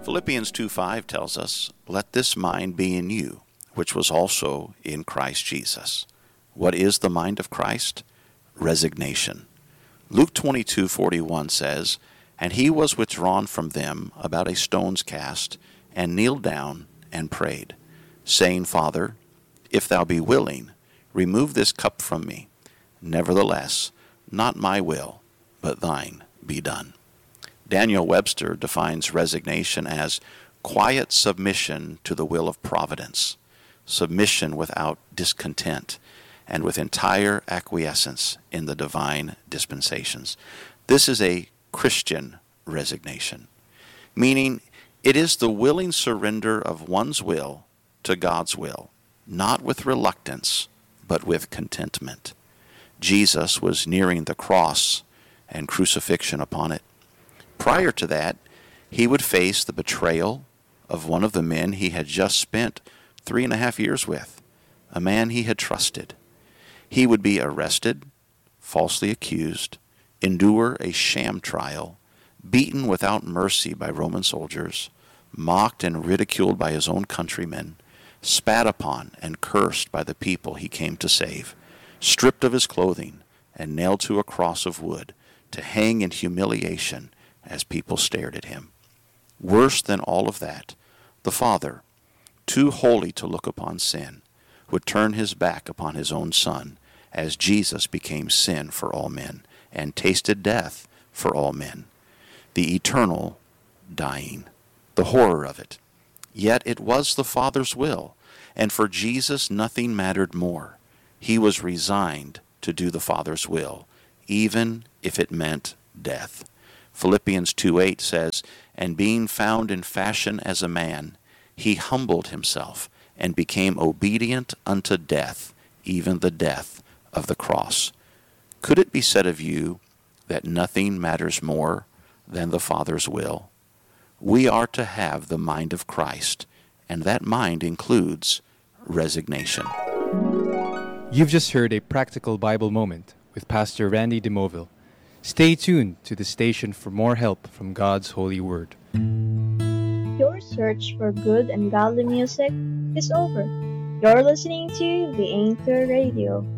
Philippians 2:5 tells us, "Let this mind be in you, which was also in Christ Jesus." What is the mind of Christ? Resignation. Luke 22:41 says, "And he was withdrawn from them about a stone's cast, and kneeled down and prayed, saying, Father, if thou be willing, remove this cup from me. Nevertheless, not my will, but thine be done." Daniel Webster defines resignation as quiet submission to the will of providence, submission without discontent, and with entire acquiescence in the divine dispensations. This is a Christian resignation, meaning it is the willing surrender of one's will to God's will, not with reluctance, but with contentment. Jesus was nearing the cross and crucifixion upon it. Prior to that, he would face the betrayal of one of the men he had just spent 3.5 years with, a man he had trusted. He would be arrested, falsely accused, endure a sham trial, beaten without mercy by Roman soldiers, mocked and ridiculed by his own countrymen, spat upon and cursed by the people he came to save, stripped of his clothing and nailed to a cross of wood to hang in humiliation as people stared at him. Worse than all of that, the Father, too holy to look upon sin, would turn his back upon his own Son as Jesus became sin for all men and tasted death for all men. The eternal dying, the horror of it. Yet it was the Father's will, and for Jesus nothing mattered more. He was resigned to do the Father's will, even if it meant death. Philippians 2:8 says, "And being found in fashion as a man, he humbled himself and became obedient unto death, even the death of the cross." Could it be said of you that nothing matters more than the Father's will? We are to have the mind of Christ, and that mind includes resignation. You've just heard a practical Bible moment with Pastor Randy DeMoville. Stay tuned to the station for more help from God's holy word. Your search for good and godly music is over. You're listening to the Anchor Radio.